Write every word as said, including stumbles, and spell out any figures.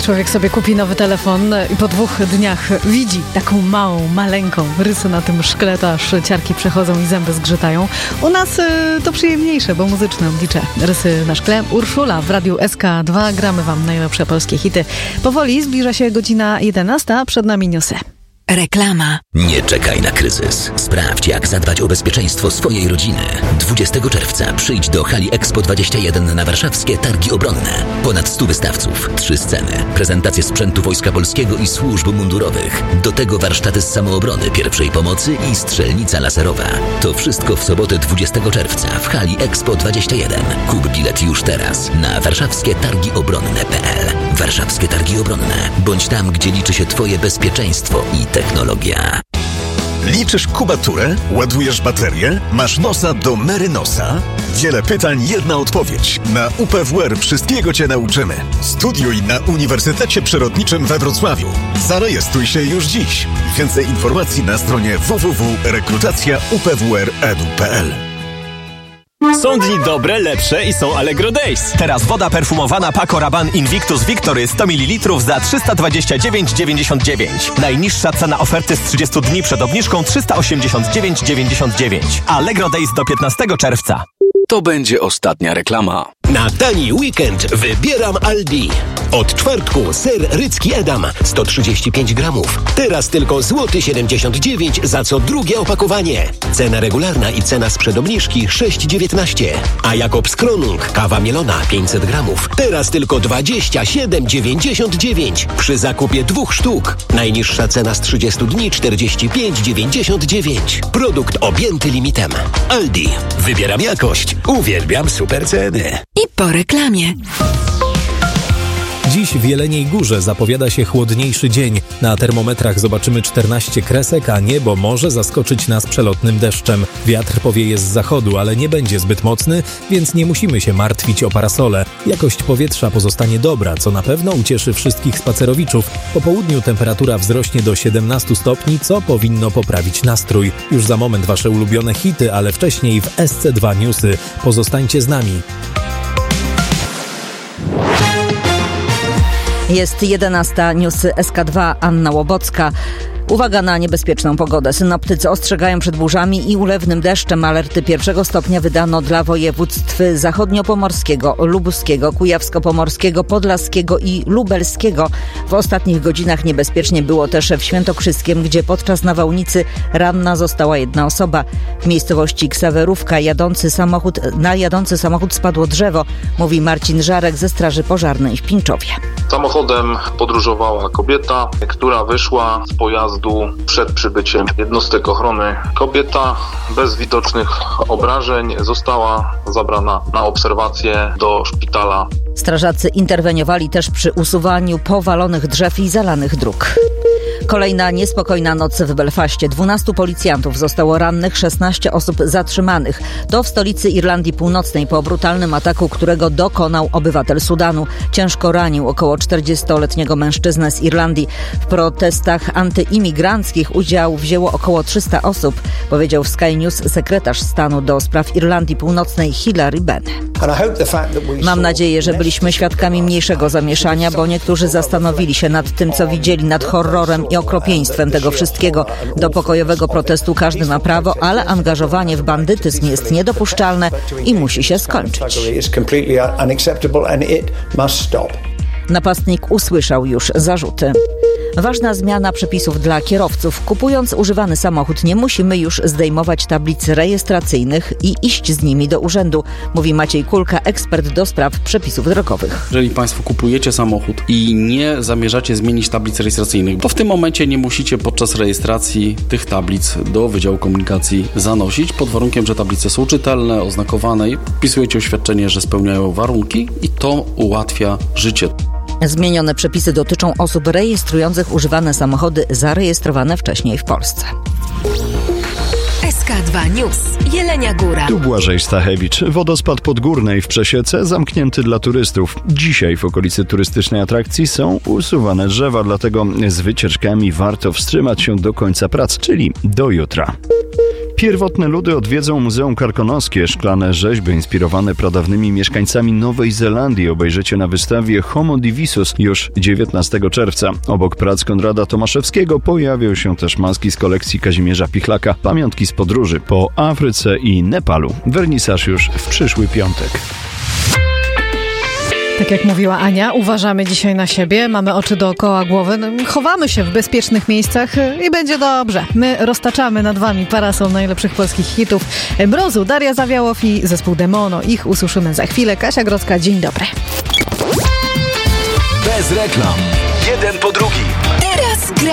człowiek sobie kupi nowy telefon i po dwóch dniach widzi taką małą, maleńką rysę na tym szkle, to aż ciarki przechodzą i zęby zgrzytają. U nas y, to przyjemniejsze, bo muzyczne odliczę rysy na szkle. Urszula w Radiu S K dwa. Gramy wam najlepsze polskie hity. Powoli zbliża się godzina jedenasta, przed nami newsy. Reklama. Nie czekaj na kryzys. Sprawdź, jak zadbać o bezpieczeństwo swojej rodziny. dwudziestego czerwca przyjdź do hali Expo dwadzieścia jeden na warszawskie Targi Obronne. Ponad stu wystawców, trzy sceny, prezentacje sprzętu Wojska Polskiego i służb mundurowych. Do tego warsztaty z samoobrony, pierwszej pomocy i strzelnica laserowa. To wszystko w sobotę dwudziestego czerwca w hali Expo dwadzieścia jeden. Kup bilet już teraz na warszawskie targi obronne kropka p l. Warszawskie Targi Obronne. Bądź tam, gdzie liczy się twoje bezpieczeństwo i technologia. Liczysz kubaturę? Ładujesz baterię? Masz nosa do Merynosa? Wiele pytań, jedna odpowiedź. Na U P W R wszystkiego Cię nauczymy. Studiuj na Uniwersytecie Przyrodniczym we Wrocławiu. Zarejestruj się już dziś. Więcej informacji na stronie w w w kropka rekrutacja u p w r kropka e d u kropka p l. Są dni dobre, lepsze i są Allegro Days. Teraz woda perfumowana Paco Rabanne Invictus Victory sto mililitrów za trzysta dwadzieścia dziewięć dziewięćdziesiąt dziewięć. Najniższa cena oferty z trzydziestu dni przed obniżką trzysta osiemdziesiąt dziewięć dziewięćdziesiąt dziewięć. Allegro Days do piętnastego czerwca. To będzie ostatnia reklama. Na tani weekend wybieram Aldi. Od czwartku ser rycki Edam sto trzydzieści pięć gramów. Teraz tylko złoty siedemdziesiąt dziewięć za co drugie opakowanie. Cena regularna i cena sprzed obniżki sześć dziewiętnaście. A Jakobs Kronung kawa mielona pięćset gramów. Teraz tylko dwadzieścia siedem dziewięćdziesiąt dziewięć przy zakupie dwóch sztuk. Najniższa cena z trzydziestu dni czterdzieści pięć dziewięćdziesiąt dziewięć. Produkt objęty limitem. Aldi. Wybieram jakość. Uwielbiam super ceny. I po reklamie. Dziś w Jeleniej Górze zapowiada się chłodniejszy dzień. Na termometrach zobaczymy czternaście kresek, a niebo może zaskoczyć nas przelotnym deszczem. Wiatr powieje z zachodu, ale nie będzie zbyt mocny, więc nie musimy się martwić o parasole. Jakość powietrza pozostanie dobra, co na pewno ucieszy wszystkich spacerowiczów. Po południu temperatura wzrośnie do siedemnastu stopni, co powinno poprawić nastrój. Już za moment wasze ulubione hity, ale wcześniej w S C dwa Newsy. Pozostańcie z nami. Jest jedenasta, newsy S K dwa, Anna Łobocka. Uwaga na niebezpieczną pogodę. Synoptycy ostrzegają przed burzami i ulewnym deszczem. Alerty pierwszego stopnia wydano dla województw zachodniopomorskiego, lubuskiego, kujawsko-pomorskiego, podlaskiego i lubelskiego. W ostatnich godzinach niebezpiecznie było też w Świętokrzyskiem, gdzie podczas nawałnicy ranna została jedna osoba. W miejscowości Ksawerówka jadący samochód, na jadący samochód spadło drzewo, mówi Marcin Żarek ze Straży Pożarnej w Pińczowie. Samochodem podróżowała kobieta, która wyszła z pojazdu przed przybyciem jednostek ochrony. Kobieta bez widocznych obrażeń została zabrana na obserwację do szpitala. Strażacy interweniowali też przy usuwaniu powalonych drzew i zalanych dróg. Kolejna niespokojna noc w Belfaście. dwunastu policjantów zostało rannych, szesnaście osób zatrzymanych. To w stolicy Irlandii Północnej po brutalnym ataku, którego dokonał obywatel Sudanu. Ciężko ranił około czterdziestoletniego mężczyznę z Irlandii. W protestach antyimigranckich udział wzięło około trzysta osób, powiedział w Sky News sekretarz stanu do spraw Irlandii Północnej Hilary Benn. Mam nadzieję, że byliśmy świadkami mniejszego zamieszania, bo niektórzy zastanowili się nad tym, co widzieli, nad horrorem i okropieństwem tego wszystkiego. Do pokojowego protestu każdy ma prawo, ale angażowanie w bandytyzm jest niedopuszczalne i musi się skończyć. Napastnik usłyszał już zarzuty. Ważna zmiana przepisów dla kierowców. Kupując używany samochód nie musimy już zdejmować tablic rejestracyjnych i iść z nimi do urzędu, mówi Maciej Kulka, ekspert do spraw przepisów drogowych. Jeżeli Państwo kupujecie samochód i nie zamierzacie zmienić tablic rejestracyjnych, to w tym momencie nie musicie podczas rejestracji tych tablic do Wydziału Komunikacji zanosić, pod warunkiem, że tablice są czytelne, oznakowane i wpisujecie oświadczenie, że spełniają warunki i to ułatwia życie. Zmienione przepisy dotyczą osób rejestrujących używane samochody zarejestrowane wcześniej w Polsce. S S K dwa News. Jelenia Góra. Tu Błażej Stachewicz. Wodospad Podgórnej w Przesiece zamknięty dla turystów. Dzisiaj w okolicy turystycznej atrakcji są usuwane drzewa, dlatego z wycieczkami warto wstrzymać się do końca prac, czyli do jutra. Pierwotne ludy odwiedzą Muzeum Karkonoskie. Szklane rzeźby inspirowane pradawnymi mieszkańcami Nowej Zelandii obejrzycie na wystawie Homo Divisus już dziewiętnastego czerwca. Obok prac Konrada Tomaszewskiego pojawią się też maski z kolekcji Kazimierza Pichlaka, pamiątki z podróży po Afryce i Nepalu. Wernisaż już w przyszły piątek. Tak jak mówiła Ania, uważamy dzisiaj na siebie, mamy oczy dookoła głowy, no, chowamy się w bezpiecznych miejscach i będzie dobrze. My roztaczamy nad wami parasol najlepszych polskich hitów. Mrozu, Daria Zawiałow i zespół Demono. Ich usłyszymy za chwilę. Kasia Grodzka, dzień dobry. Bez reklam.